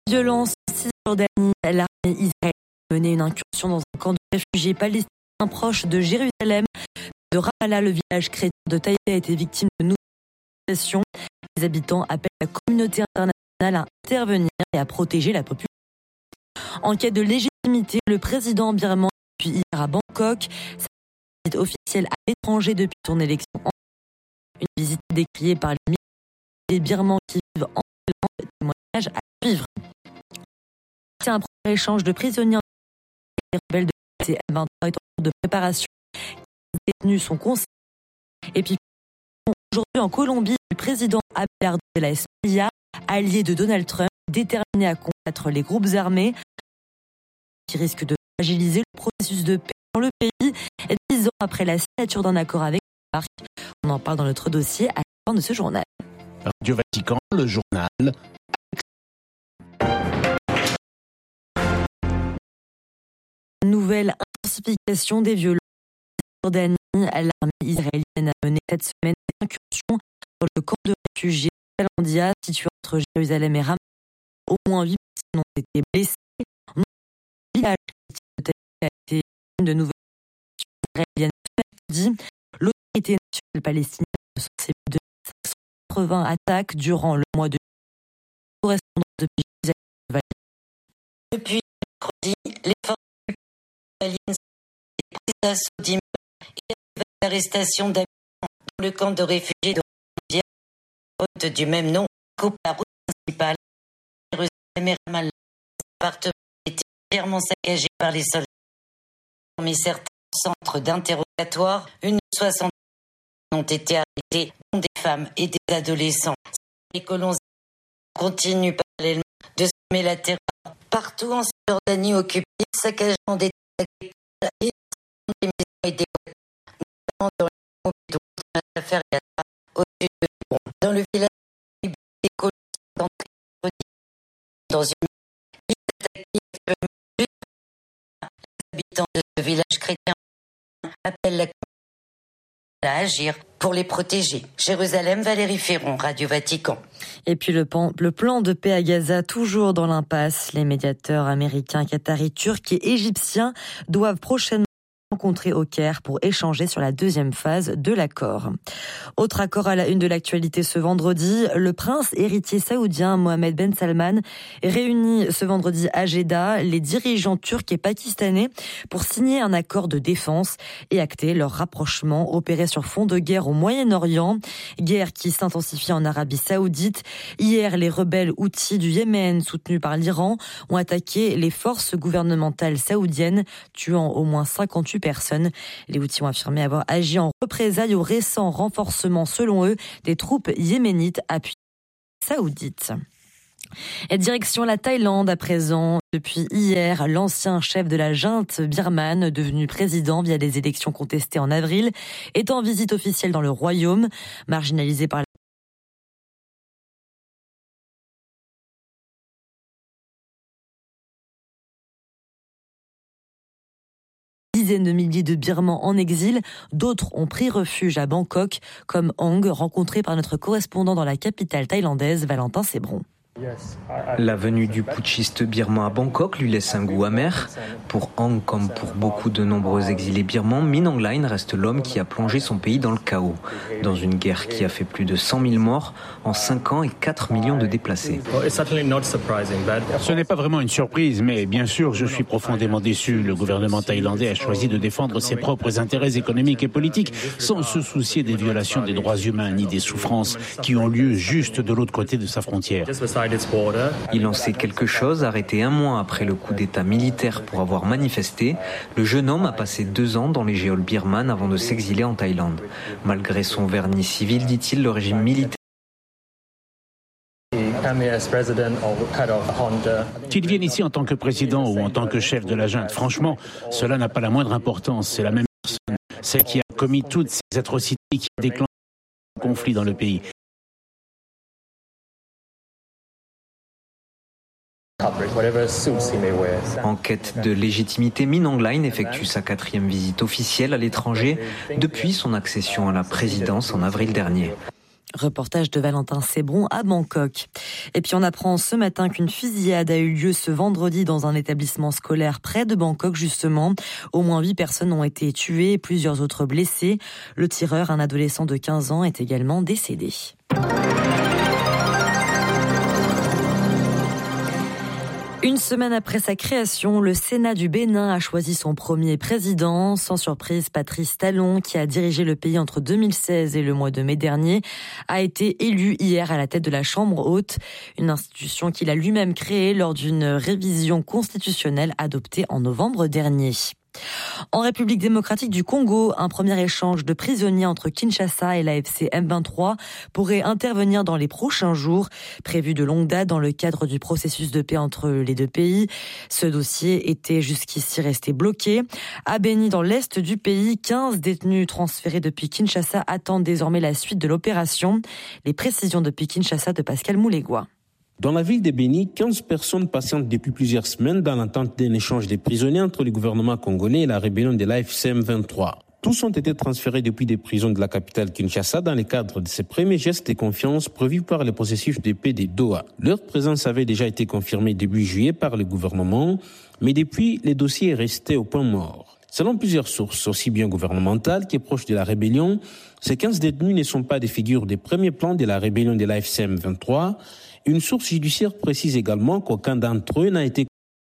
Violence en Cisjordanie, l'armée israélienne a mené une incursion dans un camp de réfugiés palestiniens proche de Jérusalem. De Ramallah, le village chrétien de Taïba a été victime de nouvelles agressions. Les habitants appellent la communauté internationale à intervenir et à protéger la population. En quête de légitimité, le président birman depuis hier à Bangkok, sa visite officielle à l'étranger depuis son élection. Une visite décriée par les milliers des Birmans qui vivent en Thaïlande, témoignage à suivre. C'est un premier échange de prisonniers. Les rebelles de M23 est en cours de préparation. Les détenus sont conseillés. Et puis, aujourd'hui en Colombie, le président Abelardo de la SPIA, allié de Donald Trump, déterminé à combattre les groupes armés, qui risquent de fragiliser le processus de paix dans le pays, 10 ans après la signature d'un accord avec les FARC. On en parle dans notre dossier à la fin de ce journal. Radio Vatican, le journal. Nouvelle intensification des violences en Jordanie. L'armée israélienne a mené cette semaine des incursions dans le camp de réfugiés Al-Andia situé entre Jérusalem et Ramallah. Au moins 8 personnes ont été blessées. Le village a été une de nouvelles israéliennes mercredi. L'autorité nationale palestinienne a censé plus de 580 attaques durant le mois de correspondant depuis Jérusalem. Depuis mercredi, les forces israéliennes sont prises d'assaut d'immeubles et l'arrestation d'habitants dans le camp de réfugiés de Ramallah, route du même nom, coupe la route principale Jérusalem et Ramallah. L'appartement a été légèrement saccagé par les soldats. Parmi certains centres d'interrogatoire, une soixantaine ont été arrêtés, dont des femmes et des adolescents. Les colons continuent parallèlement de semer la terreur partout en Cisjordanie occupée, saccagement des terres et des maisons et des voitures, notamment dans les hôpitaux de l'affaire au sud de Hébron. Dans le village, des colons sont entrés dans une ville attaquée. Les habitants de ce village chrétien appellent la communauté à agir pour les protéger. Jérusalem, Valérie Ferron, Radio Vatican. Et puis le plan de paix à Gaza, toujours dans l'impasse. Les médiateurs américains, qataris, turcs et égyptiens doivent prochainement rencontrés au Caire pour échanger sur la deuxième phase de l'accord. Autre accord à la une de l'actualité ce vendredi, le prince héritier saoudien Mohammed Ben Salman réunit ce vendredi à Jeddah les dirigeants turcs et pakistanais pour signer un accord de défense et acter leur rapprochement opéré sur fond de guerre au Moyen-Orient, guerre qui s'intensifie en Arabie Saoudite. Hier, les rebelles houthis du Yémen soutenus par l'Iran ont attaqué les forces gouvernementales saoudiennes, tuant au moins 58 personnes. Les Houthis ont affirmé avoir agi en représailles au récent renforcement, selon eux, des troupes yéménites appuyées saoudites. Et direction la Thaïlande à présent. Depuis hier, l'ancien chef de la junte birmane, devenu président via des élections contestées en avril, est en visite officielle dans le royaume. Marginalisé par dizaines de milliers de Birmans en exil, d'autres ont pris refuge à Bangkok, comme Hong, rencontré par notre correspondant dans la capitale thaïlandaise, Valentin Sebron. La venue du putschiste birman à Bangkok lui laisse un goût amer. Pour Hong, comme pour beaucoup de nombreux exilés birmans, Min Aung Hlaing reste l'homme qui a plongé son pays dans le chaos. Dans une guerre qui a fait plus de 100 000 morts en 5 ans et 4 millions de déplacés. Ce n'est pas vraiment une surprise, mais bien sûr, je suis profondément déçu. Le gouvernement thaïlandais a choisi de défendre ses propres intérêts économiques et politiques sans se soucier des violations des droits humains ni des souffrances qui ont lieu juste de l'autre côté de sa frontière. Il en sait quelque chose, arrêté un mois après le coup d'état militaire pour avoir manifesté. Le jeune homme a passé 2 ans dans les geôles birmanes avant de s'exiler en Thaïlande. Malgré son vernis civil, dit-il, le régime militaire. Qu'il vienne ici en tant que président ou en tant que chef de la junte, franchement, cela n'a pas la moindre importance. C'est la même personne, celle qui a commis toutes ces atrocités qui a déclenché le conflit dans le pays. En quête de légitimité, Min Aung Hlaing effectue sa 4e visite officielle à l'étranger depuis son accession à la présidence en avril dernier. Reportage de Valentin Sébron à Bangkok. Et puis on apprend ce matin qu'une fusillade a eu lieu ce vendredi dans un établissement scolaire près de Bangkok justement. Au moins 8 personnes ont été tuées et plusieurs autres blessées. Le tireur, un adolescent de 15 ans, est également décédé. Une semaine après sa création, le Sénat du Bénin a choisi son premier président. Sans surprise, Patrice Talon, qui a dirigé le pays entre 2016 et le mois de mai dernier, a été élu hier à la tête de la Chambre haute, une institution qu'il a lui-même créée lors d'une révision constitutionnelle adoptée en novembre dernier. En République démocratique du Congo, un premier échange de prisonniers entre Kinshasa et l'AFC M23 pourrait intervenir dans les prochains jours, prévu de longue date dans le cadre du processus de paix entre les deux pays. Ce dossier était jusqu'ici resté bloqué. À Beni, dans l'est du pays, 15 détenus transférés depuis Kinshasa attendent désormais la suite de l'opération. Les précisions depuis Kinshasa de Pascal Moulégois. Dans la ville de Beni, 15 personnes patientent depuis plusieurs semaines dans l'attente d'un échange des prisonniers entre le gouvernement congolais et la rébellion de l'AFC M23. Tous ont été transférés depuis des prisons de la capitale Kinshasa dans le cadre de ces premiers gestes de confiance prévus par le processus de paix de Doha. Leur présence avait déjà été confirmée début juillet par le gouvernement, mais depuis, le dossier est resté au point mort. Selon plusieurs sources, aussi bien gouvernementales que proches de la rébellion, ces 15 détenus ne sont pas des figures de premier plan de la rébellion de l'AFC M23. Une source judiciaire précise également qu'aucun d'entre eux n'a été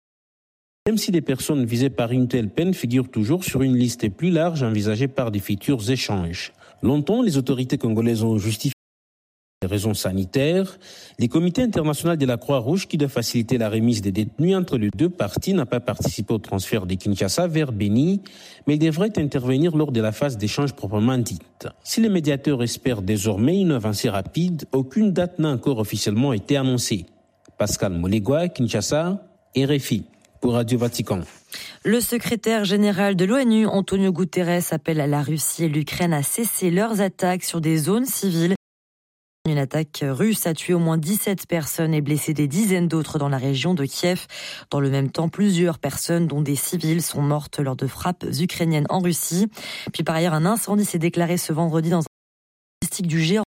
même si les personnes visées par une telle peine figurent toujours sur une liste plus large envisagée par des futurs échanges. Longtemps, les autorités congolaises ont justifié des raisons sanitaires. Le comité international de la Croix-Rouge, qui doit faciliter la remise des détenus entre les deux parties, n'a pas participé au transfert de Kinshasa vers Beni, mais il devrait intervenir lors de la phase d'échange proprement dite. Si les médiateurs espèrent désormais une avancée rapide, aucune date n'a encore officiellement été annoncée. Pascal Moulégois, Kinshasa, RFI, pour Radio Vatican. Le secrétaire général de l'ONU, Antonio Guterres, appelle la Russie et l'Ukraine à cesser leurs attaques sur des zones civiles. Une attaque russe a tué au moins 17 personnes et blessé des dizaines d'autres dans la région de Kiev. Dans le même temps, plusieurs personnes, dont des civils, sont mortes lors de frappes ukrainiennes en Russie. Puis par ailleurs, un incendie s'est déclaré ce vendredi dans un logistique du Géant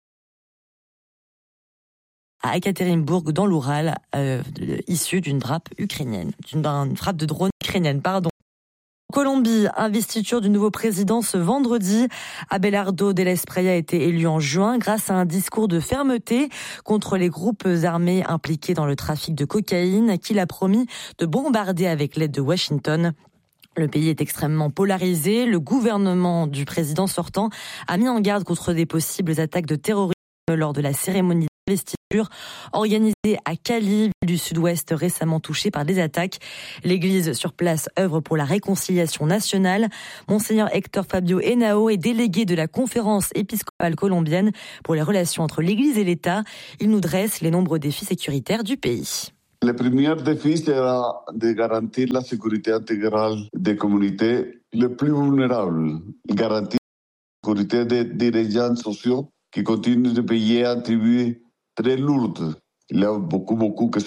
à Ekaterinbourg, dans l'Oural, issu d'une frappe ukrainienne, d'une frappe de drone ukrainienne, pardon. Colombie, investiture du nouveau président ce vendredi. Abelardo del Espriella a été élu en juin grâce à un discours de fermeté contre les groupes armés impliqués dans le trafic de cocaïne qu'il a promis de bombarder avec l'aide de Washington. Le pays est extrêmement polarisé. Le gouvernement du président sortant a mis en garde contre des possibles attaques de terrorisme lors de la cérémonie d'investiture organisée à Cali, ville du sud-ouest récemment touchée par des attaques. L'église sur place œuvre pour la réconciliation nationale. Monseigneur Héctor Fabio Henao est délégué de la conférence épiscopale colombienne pour les relations entre l'église et l'État. Il nous dresse les nombreux défis sécuritaires du pays. Le premier défi sera de garantir la sécurité intégrale des communautés les plus vulnérables, garantir la sécurité des dirigeants sociaux qui continuent de payer un tribut très lourd. Il y a beaucoup que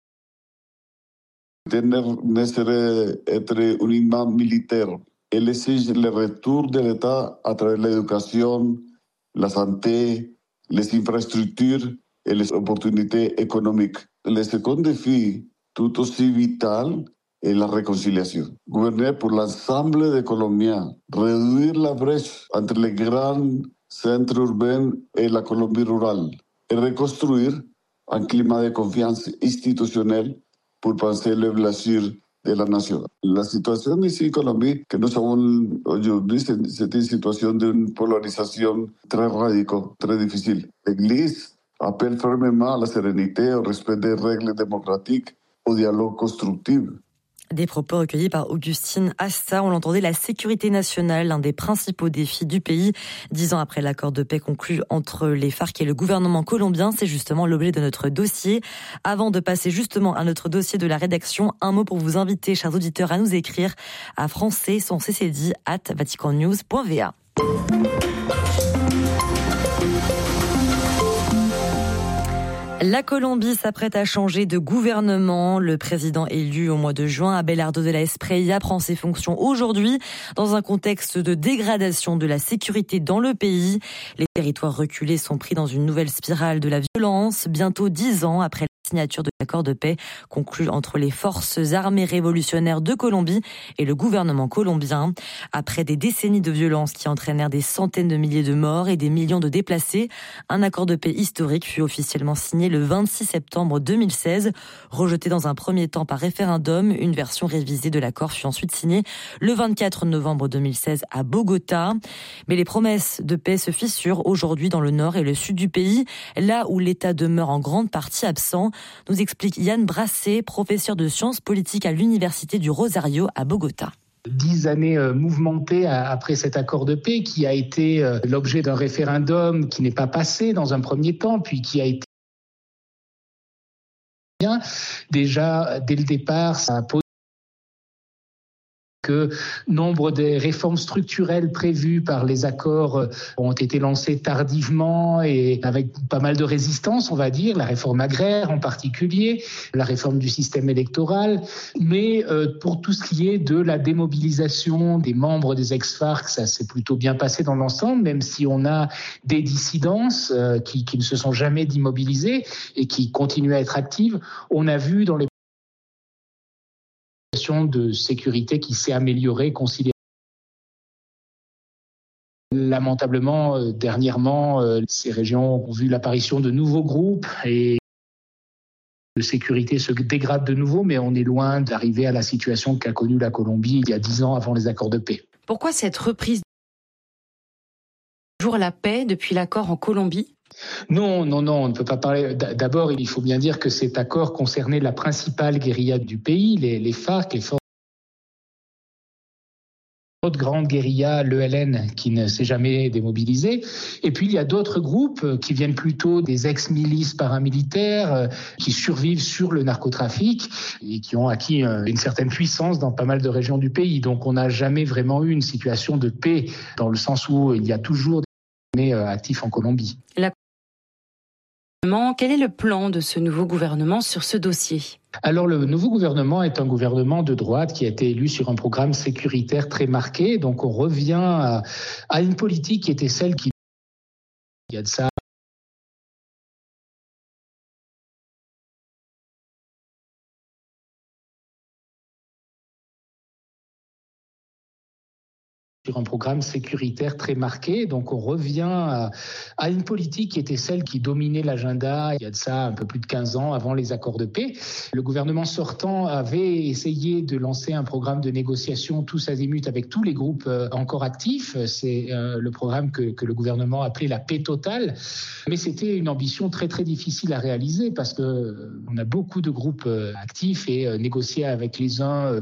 ne serait être uniquement militaire. Elle exige le retour de l'État à travers l'éducation, la santé, les infrastructures et les opportunités économiques. Le second défi, tout aussi vital, est la réconciliation. Gouverner pour l'ensemble des Colombiens, réduire la brèche entre les grands centres urbains et la Colombie rurale et reconstruire un climat de confiance institutionnelle pour penser l'avenir de la nation. La situation ici en Colombie que nous avons aujourd'hui, c'est une situation d'une polarisation très radicale, très difficile. L'Église appelle fermement à la sérénité, au respect des règles démocratiques, au dialogue constructif. Des propos recueillis par Augustine Asta. On l'entendait, la sécurité nationale, l'un des principaux défis du pays. 10 ans après l'accord de paix conclu entre les FARC et le gouvernement colombien, c'est justement l'objet de notre dossier. Avant de passer justement à notre dossier de la rédaction, un mot pour vous inviter, chers auditeurs, à nous écrire à français@vaticannews.va. La Colombie s'apprête à changer de gouvernement. Le président élu au mois de juin, Abelardo de la Espriella, prend ses fonctions aujourd'hui dans un contexte de dégradation de la sécurité dans le pays. Les territoires reculés sont pris dans une nouvelle spirale de la violence, bientôt 10 ans après la signature de l'accord de paix conclu entre les forces armées révolutionnaires de Colombie et le gouvernement colombien. Après des décennies de violence qui entraînèrent des centaines de milliers de morts et des millions de déplacés, un accord de paix historique fut officiellement signé le 26 septembre 2016. Rejeté dans un premier temps par référendum, une version révisée de l'accord fut ensuite signée le 24 novembre 2016 à Bogota. Mais les promesses de paix se fissurent aujourd'hui dans le nord et le sud du pays, là où l'État demeure en grande partie absent, nous explique Yann Brassé, professeur de sciences politiques à l'Université du Rosario à Bogota. 10 années mouvementées après cet accord de paix qui a été l'objet d'un référendum qui n'est pas passé dans un premier temps, puis qui a été déjà dès le départ, ça a posé que nombre des réformes structurelles prévues par les accords ont été lancées tardivement et avec pas mal de résistance, on va dire, la réforme agraire en particulier, la réforme du système électoral, mais pour tout ce qui est de la démobilisation des membres des ex-FARC, ça s'est plutôt bien passé dans l'ensemble, même si on a des dissidences qui ne se sont jamais démobilisées et qui continuent à être actives. On a vu dans les de sécurité qui s'est améliorée considérablement. Lamentablement, dernièrement, ces régions ont vu l'apparition de nouveaux groupes et de sécurité se dégrade de nouveau, mais on est loin d'arriver à la situation qu'a connue la Colombie il y a 10 ans avant les accords de paix. Pourquoi cette reprise toujours la paix depuis l'accord en Colombie ? Non, on ne peut pas parler. D'abord, il faut bien dire que cet accord concernait la principale guérilla du pays, les FARC, les forces. Autre grande guérilla, l'ELN, qui ne s'est jamais démobilisée. Et puis, il y a d'autres groupes qui viennent plutôt des ex-milices paramilitaires, qui survivent sur le narcotrafic et qui ont acquis une certaine puissance dans pas mal de régions du pays. Donc, on n'a jamais vraiment eu une situation de paix, dans le sens où il y a toujours des armées actifs en Colombie. Quel est le plan de ce nouveau gouvernement sur ce dossier ? Alors, le nouveau gouvernement est un gouvernement de droite qui a été élu sur un programme sécuritaire très marqué. Donc, on revient à une politique qui était celle qui... Il y a de ça. Sur un programme sécuritaire très marqué. Donc, on revient à une politique qui était celle qui dominait l'agenda il y a de ça un peu plus de 15 ans avant les accords de paix. Le gouvernement sortant avait essayé de lancer un programme de négociation tous azimuts avec tous les groupes encore actifs. C'est le programme que le gouvernement appelait la paix totale. Mais c'était une ambition très, très difficile à réaliser parce qu'on a beaucoup de groupes actifs et négocier avec les uns,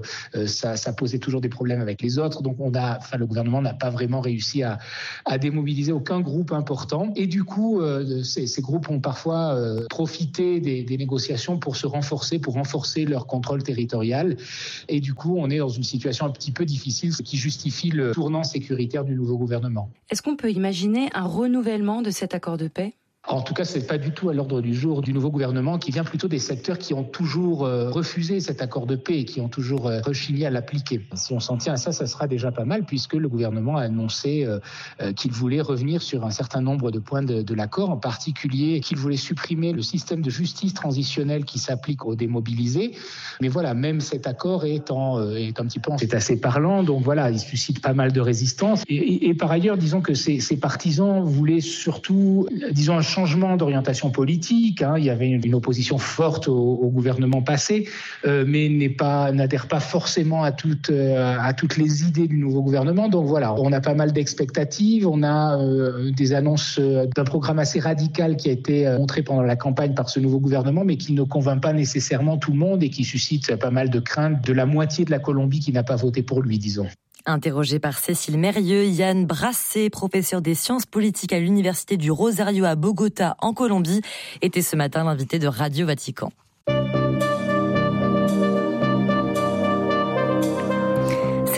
ça posait toujours des problèmes avec les autres. Donc, le gouvernement n'a pas vraiment réussi à démobiliser aucun groupe important. Et du coup, ces groupes ont parfois profité des négociations pour renforcer leur contrôle territorial. Et du coup, on est dans une situation un petit peu difficile, ce qui justifie le tournant sécuritaire du nouveau gouvernement. Est-ce qu'on peut imaginer un renouvellement de cet accord de paix ? En tout cas, c'est pas du tout à l'ordre du jour du nouveau gouvernement qui vient plutôt des secteurs qui ont toujours refusé cet accord de paix et qui ont toujours rechigné à l'appliquer. Si on s'en tient à ça, ça sera déjà pas mal puisque le gouvernement a annoncé qu'il voulait revenir sur un certain nombre de points de l'accord, en particulier qu'il voulait supprimer le système de justice transitionnelle qui s'applique aux démobilisés. Mais voilà, même cet accord est un petit peu... C'est assez parlant, donc voilà, il suscite pas mal de résistance. Et par ailleurs, disons que ces partisans voulaient surtout, un changement d'orientation politique. Il y avait une opposition forte au gouvernement passé, mais n'adhère pas forcément à toutes les idées du nouveau gouvernement. Donc voilà, on a pas mal d'expectatives. On a des annonces d'un programme assez radical qui a été montré pendant la campagne par ce nouveau gouvernement, mais qui ne convainc pas nécessairement tout le monde et qui suscite pas mal de craintes de la moitié de la Colombie qui n'a pas voté pour lui, disons. Interrogé par Cécile Mérieux, Yann Brassé, professeur des sciences politiques à l'Université du Rosario à Bogota, en Colombie, était ce matin l'invité de Radio Vatican.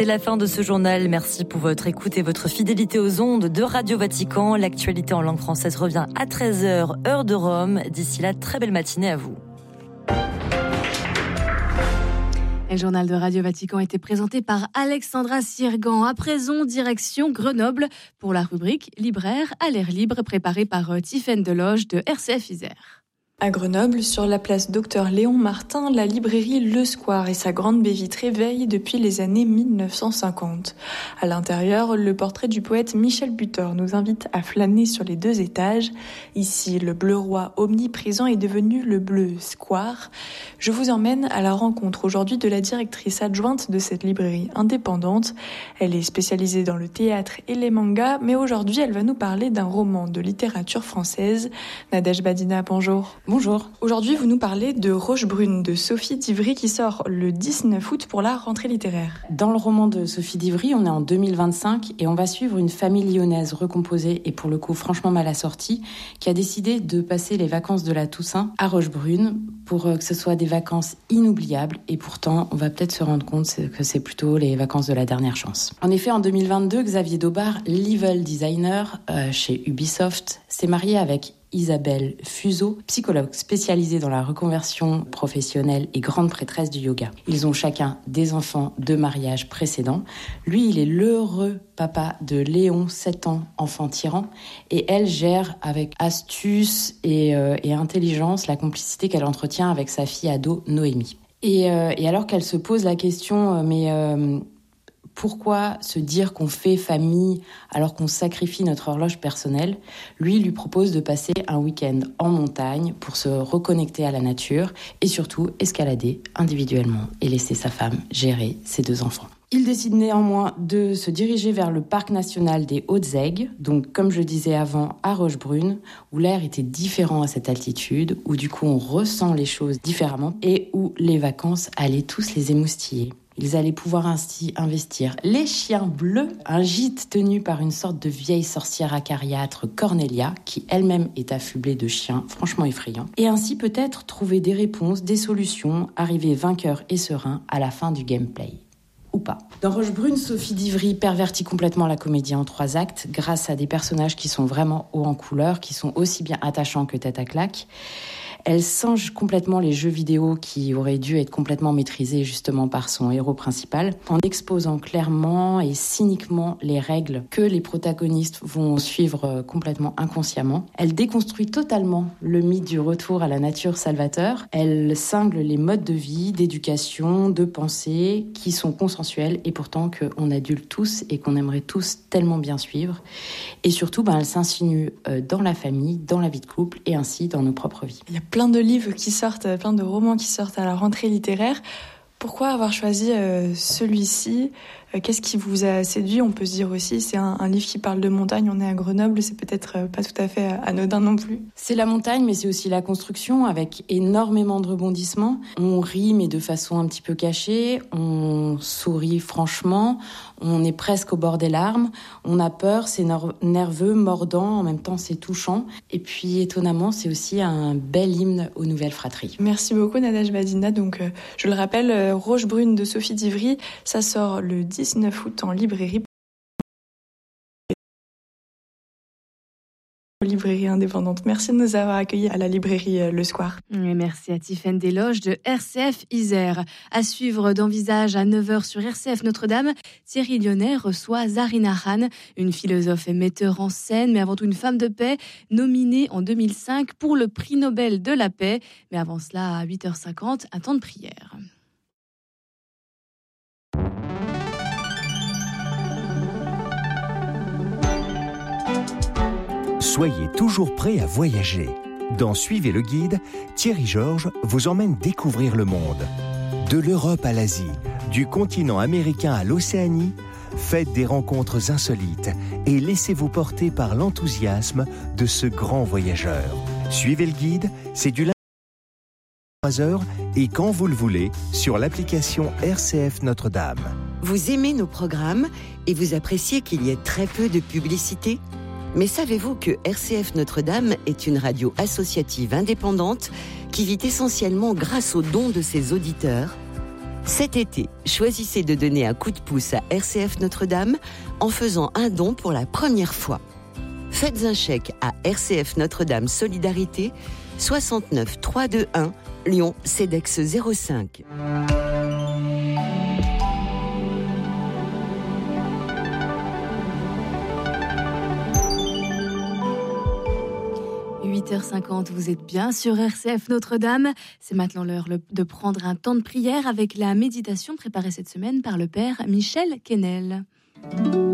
C'est la fin de ce journal. Merci pour votre écoute et votre fidélité aux ondes de Radio Vatican. L'actualité en langue française revient à 13h, heure de Rome. D'ici là, très belle matinée à vous. Le journal de Radio Vatican a été présenté par Alexandra Sirgan. À présent, direction Grenoble pour la rubrique Libraire à l'air libre préparée par Tiffaine Deloge de RCF Isère. À Grenoble, sur la place Docteur Léon Martin, la librairie Le Square et sa grande baie vitrée veillent depuis les années 1950. À l'intérieur, le portrait du poète Michel Butor nous invite à flâner sur les 2 étages. Ici, le bleu roi omniprésent est devenu le bleu Square. Je vous emmène à la rencontre aujourd'hui de la directrice adjointe de cette librairie indépendante. Elle est spécialisée dans le théâtre et les mangas, mais aujourd'hui, elle va nous parler d'un roman de littérature française. Nadège Badina, bonjour. Bonjour. Aujourd'hui, vous nous parlez de Roche Brune de Sophie d'Ivry qui sort le 19 août pour la rentrée littéraire. Dans le roman de Sophie d'Ivry, on est en 2025 et on va suivre une famille lyonnaise recomposée et pour le coup franchement mal assortie qui a décidé de passer les vacances de la Toussaint à Roche Brune pour que ce soit des vacances inoubliables et pourtant on va peut-être se rendre compte que c'est plutôt les vacances de la dernière chance. En effet, en 2022, Xavier Daubard, level designer chez Ubisoft, s'est marié avec Isabelle Fuseau, psychologue spécialisée dans la reconversion professionnelle et grande prêtresse du yoga. Ils ont chacun des enfants de mariage précédents. Lui, il est l'heureux papa de Léon, 7 ans, enfant tyran, et elle gère avec astuce et intelligence la complicité qu'elle entretient avec sa fille ado Noémie. Et alors qu'elle se pose la question, pourquoi se dire qu'on fait famille alors qu'on sacrifie notre horloge personnelle ? Lui propose de passer un week-end en montagne pour se reconnecter à la nature et surtout escalader individuellement et laisser sa femme gérer ses 2 enfants. Il décide néanmoins de se diriger vers le parc national des Hautes-Aigues, donc comme je disais avant, à Roche Brune, où l'air était différent à cette altitude, où du coup on ressent les choses différemment et où les vacances allaient tous les émoustiller. Ils allaient pouvoir ainsi investir les chiens bleus, un gîte tenu par une sorte de vieille sorcière acariâtre, Cornelia, qui elle-même est affublée de chiens franchement effrayants, et ainsi peut-être trouver des réponses, des solutions, arriver vainqueur et serein à la fin du gameplay. Ou pas. Dans Roche Brune, Sophie d'Ivry pervertit complètement la comédie en 3 actes grâce à des personnages qui sont vraiment hauts en couleur, qui sont aussi bien attachants que tête à claque. Elle singe complètement les jeux vidéo qui auraient dû être complètement maîtrisés justement par son héros principal, en exposant clairement et cyniquement les règles que les protagonistes vont suivre complètement inconsciemment. Elle déconstruit totalement le mythe du retour à la nature salvateur. Elle cingle les modes de vie, d'éducation, de pensée qui sont consensuels et pourtant qu'on adulte tous et qu'on aimerait tous tellement bien suivre. Et surtout, elle s'insinue dans la famille, dans la vie de couple et ainsi dans nos propres vies. Il y a plein de livres qui sortent, plein de romans qui sortent à la rentrée littéraire. Pourquoi avoir choisi celui-ci ? Qu'est-ce qui vous a séduit ? On peut se dire aussi, c'est un livre qui parle de montagne, on est à Grenoble, c'est peut-être pas tout à fait anodin non plus. C'est la montagne, mais c'est aussi la construction, avec énormément de rebondissements. On rit, mais de façon un petit peu cachée, on sourit franchement, on est presque au bord des larmes, on a peur, c'est nerveux, mordant, en même temps c'est touchant. Et puis étonnamment, c'est aussi un bel hymne aux nouvelles fratries. Merci beaucoup Nadège Badina. Donc, je le rappelle, Roche Brune de Sophie d'Ivry, ça sort le 19 août en librairie. Librairie indépendante. Merci de nous avoir accueillis à la librairie Le Square. Et merci à Tiffaine Deloge de RCF Isère. À suivre dans Visage à 9h sur RCF Notre-Dame, Thierry Lyonnais reçoit Zarina Khan, une philosophe et metteur en scène, mais avant tout une femme de paix, nominée en 2005 pour le prix Nobel de la paix. Mais avant cela, à 8h50, un temps de prière. Soyez toujours prêt à voyager. Dans Suivez le guide, Thierry Georges vous emmène découvrir le monde. De l'Europe à l'Asie, du continent américain à l'Océanie, faites des rencontres insolites et laissez-vous porter par l'enthousiasme de ce grand voyageur. Suivez le guide, c'est du lundi à 3h et quand vous le voulez sur l'application RCF Notre-Dame. Vous aimez nos programmes et vous appréciez qu'il y ait très peu de publicité ? Mais savez-vous que RCF Notre-Dame est une radio associative indépendante qui vit essentiellement grâce aux dons de ses auditeurs ? Cet été, choisissez de donner un coup de pouce à RCF Notre-Dame en faisant un don pour la première fois. Faites un chèque à RCF Notre-Dame Solidarité, 69 321 Lyon CEDEX 05. – 8h50, vous êtes bien sur RCF Notre-Dame. C'est maintenant l'heure de prendre un temps de prière avec la méditation préparée cette semaine par le Père Michel Quesnel.